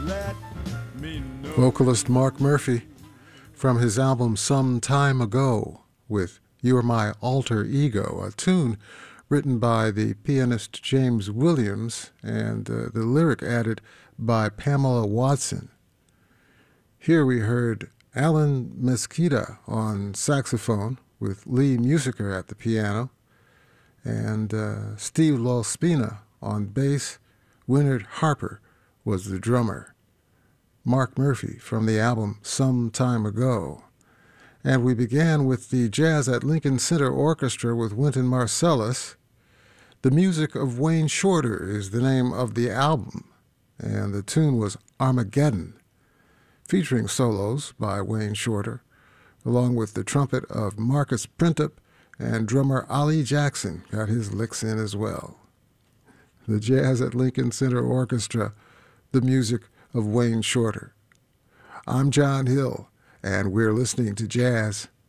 Vocalist Mark Murphy from his album Some Time Ago with You're My Alter Ego, a tune written by the pianist James Williams and the lyric added by Pamela Watson. Here we heard Alan Mesquita on saxophone with Lee Musiker at the piano and Steve Lospina on bass. Winard Harper was the drummer. Mark Murphy from the album Some Time Ago. And we began with the Jazz at Lincoln Center Orchestra with Wynton Marsalis. The Music of Wayne Shorter is the name of the album, and the tune was Armageddon, featuring solos by Wayne Shorter, along with the trumpet of Marcus Printup, and drummer Ollie Jackson got his licks in as well. The Jazz at Lincoln Center Orchestra, the music of Wayne Shorter. I'm John Hill, and we're listening to Jazz